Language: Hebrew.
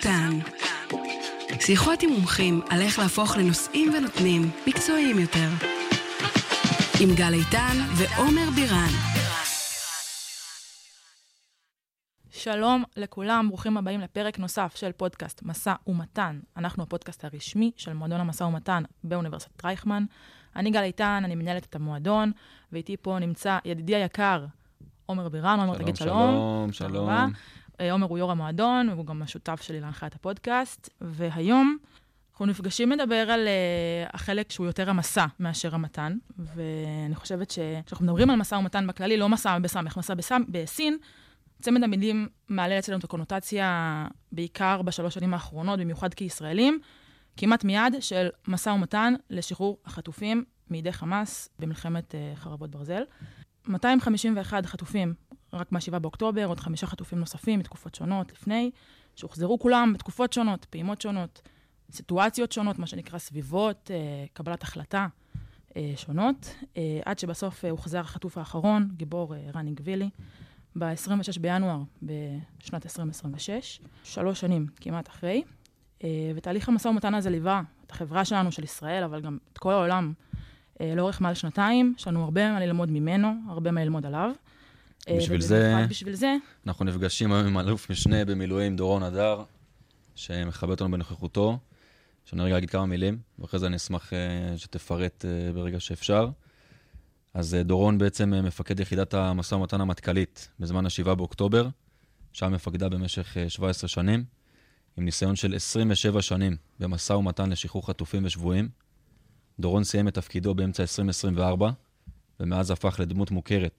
ומתן. שיחות עם מומחים על איך להפוך לנושאים ונותנים מקצועיים יותר. עם גל איתן ועומר בירן. שלום לכולם, ברוכים הבאים לפרק נוסף של פודקאסט מסע ומתן. אנחנו הפודקאסט הרשמי של מועדון המסע ומתן באוניברסיטת רייכמן. אני גל איתן, אני מנהלת את המועדון, ואיתי פה נמצא ידידי היקר, עומר בירן. עומר, תגיד שלום. שלום. עומר הוא יו"ר המועדון, והוא גם השותף שלי להנחיית הפודקאסט, והיום אנחנו נפגשים לדבר על החלק שהוא יותר המסע מאשר המתן, ואני חושבת שאנחנו מדברים על מסע ומתן בכללי, לא מסע בסמך, מסע בסין, צמד המילים מעלה אצלנו את הקונוטציה בעיקר בשלוש שנים האחרונות, במיוחד כישראלים, כמעט מיד של מסע ומתן לשחרור החטופים מידי חמאס במלחמת חרבות ברזל. 251 חטופים רק מה-7 באוקטובר, עוד 5 חטופים נוספים מתקופות שונות לפני, שהוחזרו כולם בתקופות שונות, פעימות שונות, סיטואציות שונות, מה שנקרא סביבות, קבלת החלטה שונות, עד שבסוף הוחזר החטוף האחרון, גיבור רני גבילי, ב-26 בינואר בשנת 2026, 3 שנים כמעט אחרי, ותהליך המשא ומתן הזה ליווה את החברה שלנו, של ישראל, אבל גם את כל העולם, לאורך מעל שנתיים. יש לנו הרבה מה ללמוד ממנו, הרבה מה ללמוד עליו. בשביל זה, אנחנו נפגשים היום עם אלוף משנה במילואים דורון הדר, שמכבד אותנו בנוכחותו, שאני רגע אגיד כמה מילים, ואחרי זה אני אשמח שתפרט ברגע שאפשר. אז דורון בעצם מפקד יחידת המשא ומתן המטכ"לית בזמן ה-7 באוקטובר, שם מפקדה במשך 17 שנים, עם ניסיון של 27 שנים במשא ומתן לשחרור חטופים ושבויים. דורון סיים את תפקידו באמצע 2024, ומאז הפך לדמות מוכרת